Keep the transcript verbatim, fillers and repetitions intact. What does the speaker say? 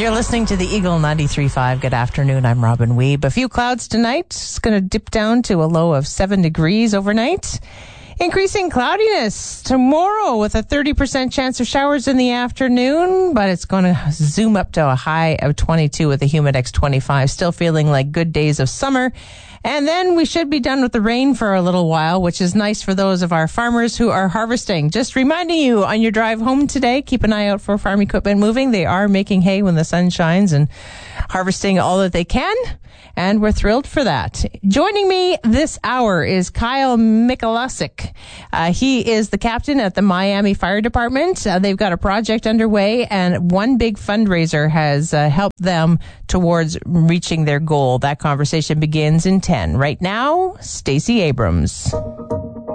You're listening to the Eagle ninety-three point five. Good afternoon. I'm Robin Weeb. A few clouds tonight. It's going to dip down to a low of seven degrees overnight. Increasing cloudiness tomorrow with a thirty percent chance of showers in the afternoon, but it's going to zoom up to a high of twenty-two with a Humidex twenty-five. Still feeling like good days of summer. And then we should be done with the rain for a little while, which is nice for those of our farmers who are harvesting. Just reminding you on your drive home today, keep an eye out for farm equipment moving. They are making hay when the sun shines and harvesting all that they can. And we're thrilled for that. Joining me this hour is Kyle Mikulasik. Uh, he is the captain at the Miami Fire Department. Uh, they've got a project underway, and one big fundraiser has uh, helped them towards reaching their goal. That conversation begins in ten. Right now, Stacey Abrams.